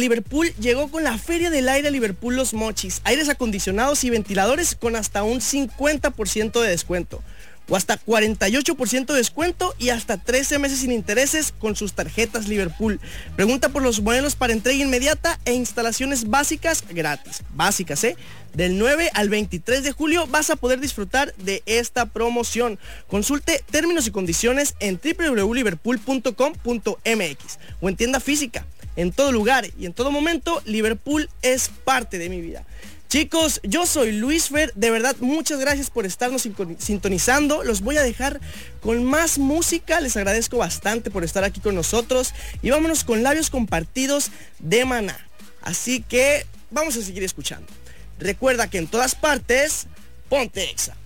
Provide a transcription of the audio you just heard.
Liverpool llegó con la Feria del Aire a Liverpool Los Mochis. Aires acondicionados y ventiladores con hasta un 50% de descuento. O hasta 48% de descuento y hasta 13 meses sin intereses con sus tarjetas Liverpool. Pregunta por los modelos para entrega inmediata e instalaciones básicas gratis. Básicas, Del 9 al 23 de julio vas a poder disfrutar de esta promoción. Consulte términos y condiciones en www.liverpool.com.mx o en tienda física. En todo lugar y en todo momento, Liverpool es parte de mi vida. Chicos, yo soy Luis Fer, de verdad muchas gracias por estarnos sintonizando. Los voy a dejar con más música, les agradezco bastante por estar aquí con nosotros y vámonos con Labios Compartidos de Maná. Así que vamos a seguir escuchando. Recuerda que en todas partes, ponte Exa.